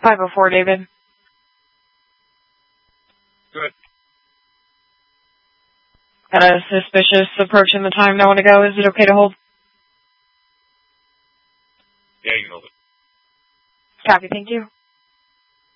504, David. Good. Got a suspicious approaching the time. Know when to go. Is it okay to hold? Yeah, you can hold it. Copy, thank you.